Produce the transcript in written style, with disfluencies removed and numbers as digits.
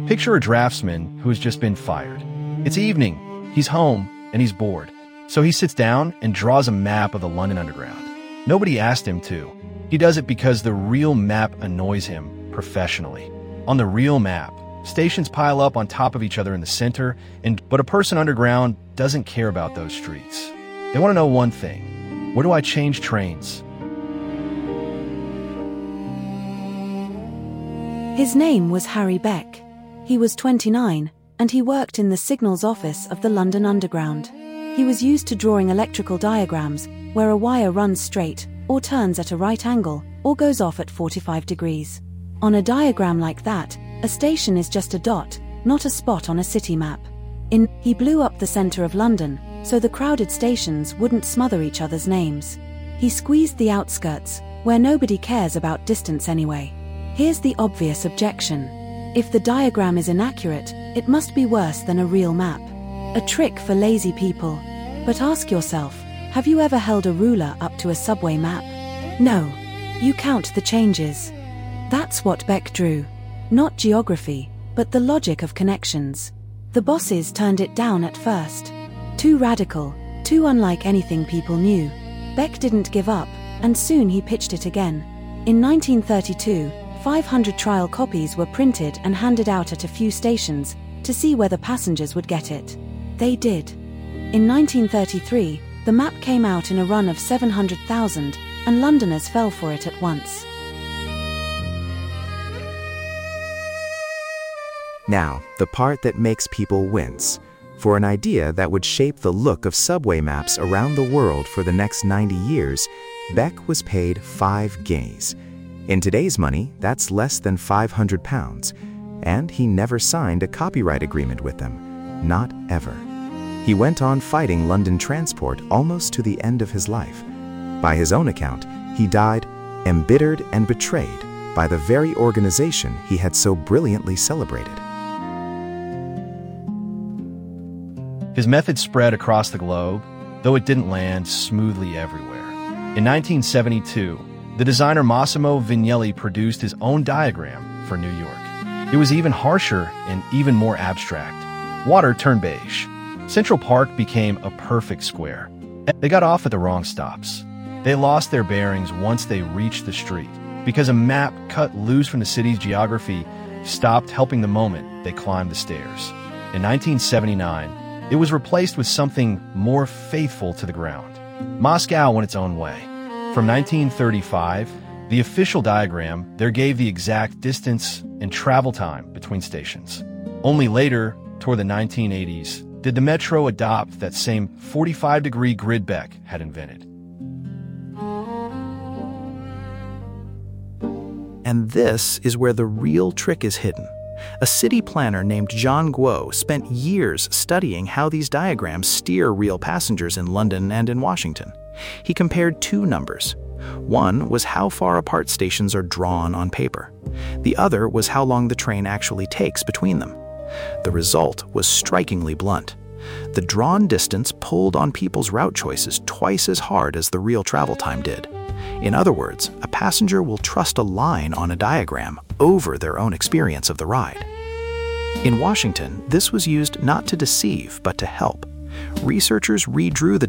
Picture a draftsman who has just been fired. It's evening, he's home, and he's bored. So he sits down and draws a map of the London Underground. Nobody asked him to. He does it because the real map annoys him professionally. On the real map, stations pile up on top of each other in the center, but a person underground doesn't care about those streets. They want to know one thing: where do I change trains? His name was Harry Beck. He was 29, and he worked in the signals office of the London Underground. He was used to drawing electrical diagrams where a wire runs straight, or turns at a right angle, or goes off at 45 degrees. On a diagram like that, a station is just a dot, not a spot on a city map. He blew up the center of London, so the crowded stations wouldn't smother each other's names. He squeezed the outskirts, where nobody cares about distance anyway. Here's the obvious objection. If the diagram is inaccurate, it must be worse than a real map. A trick for lazy people. But ask yourself, have you ever held a ruler up to a subway map? No. You count the changes. That's what Beck drew. Not geography, but the logic of connections. The bosses turned it down at first. Too radical, too unlike anything people knew. Beck didn't give up, and soon he pitched it again. In 1932, 500 trial copies were printed and handed out at a few stations to see whether passengers would get it. They did. In 1933, the map came out in a run of 700,000, and Londoners fell for it at once. Now, the part that makes people wince. For an idea that would shape the look of subway maps around the world for the next 90 years, Beck was paid 5 guineas. In today's money, that's less than £500, and he never signed a copyright agreement with them. Not ever. He went on fighting London Transport almost to the end of his life. By his own account, he died embittered and betrayed by the very organization he had so brilliantly celebrated. His method spread across the globe, though it didn't land smoothly everywhere. In 1972, the designer Massimo Vignelli produced his own diagram for New York. It was even harsher and even more abstract. Water turned beige. Central Park became a perfect square. They got off at the wrong stops. They lost their bearings once they reached the street, because a map cut loose from the city's geography stopped helping the moment they climbed the stairs. In 1979, it was replaced with something more faithful to the ground. Moscow went its own way. From 1935, the official diagram there gave the exact distance and travel time between stations. Only later, toward the 1980s, did the Metro adopt that same 45-degree grid Beck had invented. And this is where the real trick is hidden. A city planner named John Guo spent years studying how these diagrams steer real passengers in London and in Washington. He compared 2 numbers. One was how far apart stations are drawn on paper. The other was how long the train actually takes between them. The result was strikingly blunt. The drawn distance pulled on people's route choices twice as hard as the real travel time did. In other words, a passenger will trust a line on a diagram over their own experience of the ride. In Washington, this was used not to deceive, but to help. Researchers redrew the